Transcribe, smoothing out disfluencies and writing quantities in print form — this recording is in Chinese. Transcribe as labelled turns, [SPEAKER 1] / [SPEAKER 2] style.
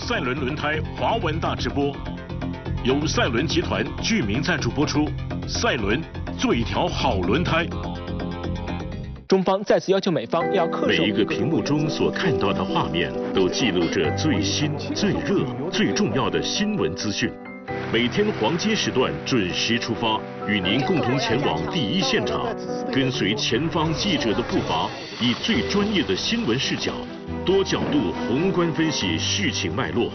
[SPEAKER 1] 赛伦轮胎华文大直播，由赛伦集团巨名赞助播出。赛伦做一条好轮胎。
[SPEAKER 2] 中方再次要求美方要恪守。
[SPEAKER 1] 每一个屏幕中所看到的画面，都记录着最新、最热、最重要的新闻资讯。每天黄金时段准时出发，与您共同前往第一现场，跟随前方记者的步伐，以最专业的新闻视角、多角度宏观分析事情脉络，